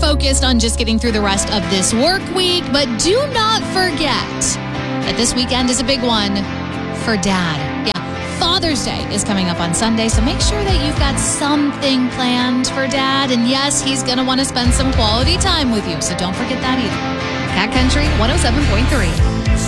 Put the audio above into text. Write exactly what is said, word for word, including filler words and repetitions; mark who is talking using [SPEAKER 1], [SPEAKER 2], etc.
[SPEAKER 1] focused on just getting through the rest of this work week, but do not forget that this weekend is a big one for Dad. Yeah, Father's Day is coming up on Sunday, so make sure that you've got something planned for Dad. And yes, he's going to want to spend some quality time with you, so don't forget that either. Cat Country one oh seven point three.